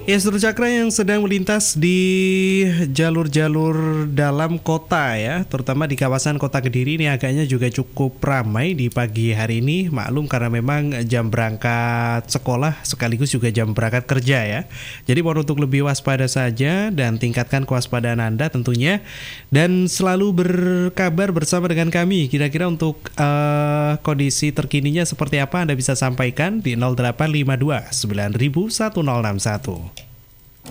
Ya, seluruh cakra yang sedang melintas di jalur-jalur dalam kota ya, terutama di kawasan kota Kediri ini agaknya juga cukup ramai di pagi hari ini. Maklum karena memang jam berangkat sekolah sekaligus juga jam berangkat kerja ya. Jadi mohon untuk lebih waspada saja dan tingkatkan kewaspadaan Anda tentunya. Dan selalu berkabar bersama dengan kami. Kira-kira untuk kondisi terkininya seperti apa Anda bisa sampaikan di 0852 9000 1061.